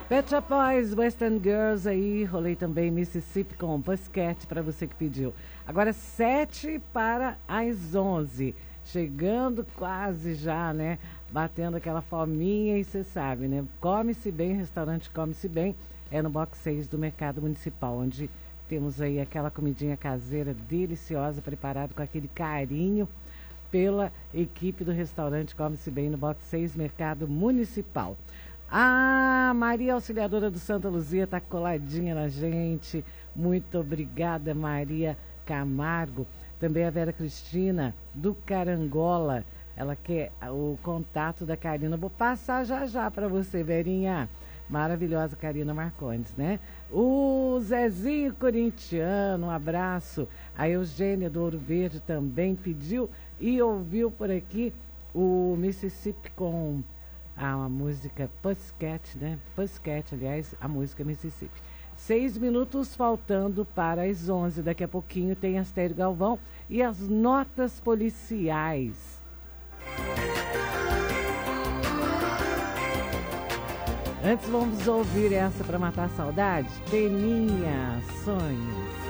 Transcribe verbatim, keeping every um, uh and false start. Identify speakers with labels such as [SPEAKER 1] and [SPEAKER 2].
[SPEAKER 1] Pet Shop Boys, Western Girls aí, rolei também Mississippi com Pussycat para você que pediu. Agora sete para as onze, chegando quase já, né? Batendo aquela fominha e você sabe, né? Come-se bem, restaurante Come-se Bem, é no box seis do Mercado Municipal, onde temos aí aquela comidinha caseira deliciosa, preparada com aquele carinho pela equipe do restaurante Come-se Bem no box seis, Mercado Municipal. Ah, Maria Auxiliadora do Santa Luzia tá coladinha na gente. Muito obrigada, Maria Camargo. Também a Vera Cristina do Carangola. Ela quer o contato da Karina. Vou passar já já para você, Verinha. Maravilhosa Karina Marcondes, né? O Zezinho Corintiano, um abraço. A Eugênia do Ouro Verde também pediu e ouviu por aqui o Mississippi com a música Pussycat, né? Pussycat, aliás, a música Mississippi. Seis minutos faltando para as onze. Daqui a pouquinho tem Astério Galvão e as notas policiais. Antes vamos ouvir essa para matar a saudade. Peninha, sonhos.